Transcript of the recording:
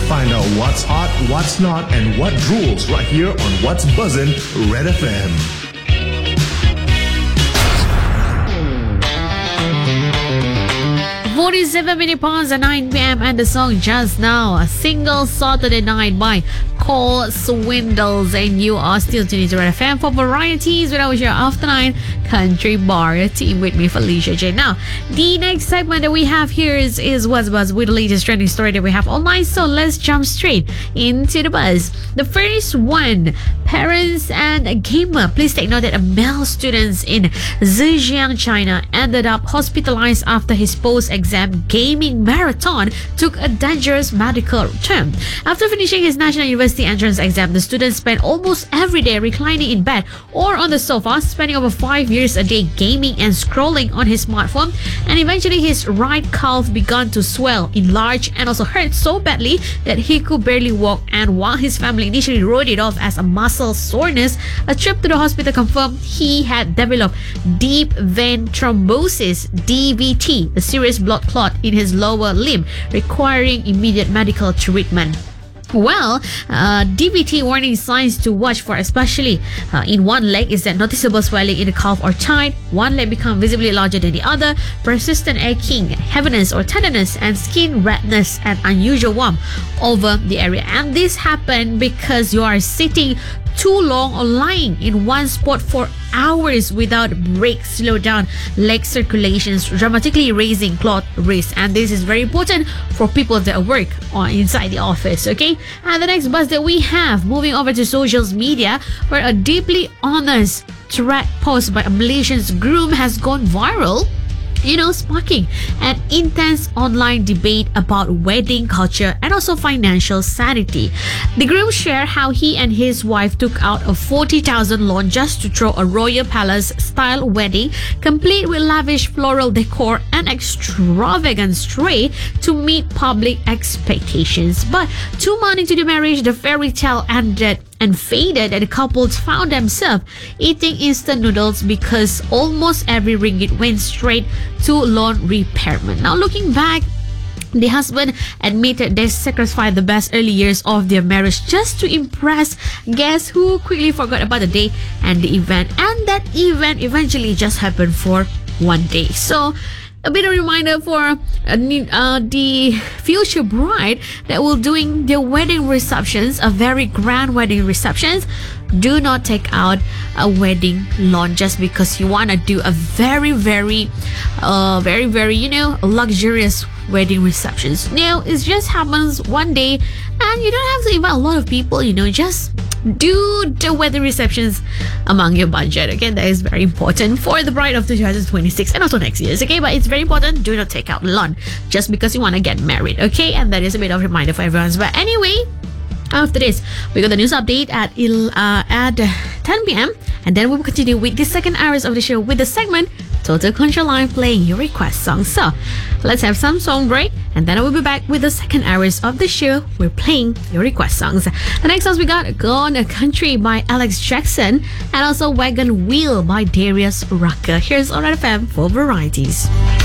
Find out what's hot, what's not, and what rules right here on What's Buzzin' Red FM. 47 minutes past 9 p.m. and the song Just Now, a single Saturday Night by Cole Swindles, and you are still tuning to Red FM for varieties when I was your after 9 country bar team with me, Felicia J. Now, the next segment that we have here is What's Buzz with the latest trending story that we have online. So let's jump straight into the buzz. The first one, parents and a gamer. Please take note that a male student in Zhejiang, China ended up hospitalized after his post-exam gaming marathon took a dangerous medical turn. After finishing his National University entrance exam, the student spent almost every day reclining in bed or on the sofa, spending over 5 years a day gaming and scrolling on his smartphone, and eventually his right calf began to swell, enlarge, and also hurt so badly that he could barely walk. And while his family initially wrote it off as a muscle soreness, a trip to the hospital confirmed he had developed deep vein thrombosis, DVT, a serious blood clot in his lower limb, requiring immediate medical treatment. Well, DVT warning signs to watch for, especially in one leg, is that noticeable swelling in the calf or thigh, one leg become visibly larger than the other, persistent aching, heaviness or tenderness, and skin redness and unusual warmth over the area. And this happened because you are sitting too long or lying in one spot for hours without breaks, slow down leg circulations, dramatically raising clot risk. And this is very important for people that work inside the office, okay? And the next buzz that we have, moving over to social media, where a deeply honest thread post by a Malaysian's groom has gone viral, sparking an intense online debate about wedding culture and also financial sanity. The groom shared how he and his wife took out a 40,000 loan just to throw a royal palace style wedding, complete with lavish floral decor and extravagant tray to meet public expectations. But 2 months into the marriage, the fairy tale ended and faded, and the couples found themselves eating instant noodles because almost every ringgit went straight to loan repayment. Now, looking back, the husband admitted they sacrificed the best early years of their marriage just to impress guests who quickly forgot about the day and the event, and that event eventually just happened for one day. So a bit of reminder for the future bride that will doing their wedding receptions, a very grand wedding receptions. Do not take out a wedding loan just because you want to do a very luxurious wedding receptions. Now, it just happens one day and you don't have to invite a lot of people, just do the wedding receptions among your budget. Okay, that is very important for the bride of 2026 and also next year. Okay, but it's very important, do not take out loan just because you want to get married. Okay, and that is a bit of a reminder for everyone. But anyway, after this, we got the news update at 10 p.m. and then we will continue with the second hours of the show with the segment Total Control Line, playing your request song. So let's have some song break and then I will be back with the second hours of the show. We're playing your request songs. The next songs we got Gone Country by Alex Jackson and also Wagon Wheel by Darius Rucker. Here's on Red FM for varieties.